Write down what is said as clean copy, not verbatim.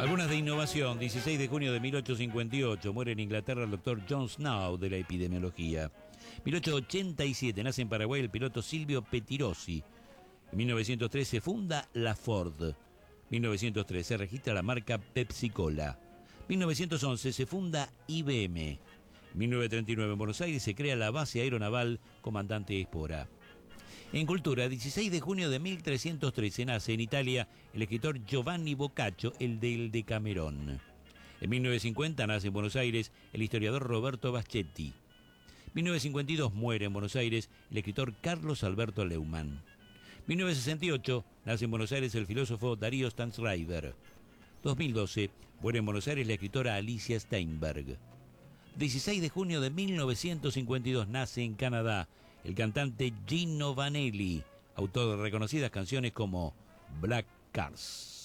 Algunas de innovación. 16 de junio de 1858 muere en Inglaterra el doctor John Snow de la epidemiología. 1887 nace en Paraguay el piloto Silvio Pettirossi. En 1903 se funda la Ford. 1903 se registra la marca Pepsi-Cola. 1911 se funda IBM. 1939 en Buenos Aires se crea la base aeronaval Comandante Espora. En cultura, 16 de junio de 1313 nace en Italia el escritor Giovanni Boccaccio, el del Decamerón. En 1950 nace en Buenos Aires el historiador Roberto Baschetti. 1952 muere en Buenos Aires el escritor Carlos Alberto Leumann. 1968 nace en Buenos Aires el filósofo Darío Stanzreiber. 2012 muere en Buenos Aires la escritora Alicia Steinberg. 16 de junio de 1952 nace en Canadá el cantante Gino Vanelli, autor de reconocidas canciones como Black Cars.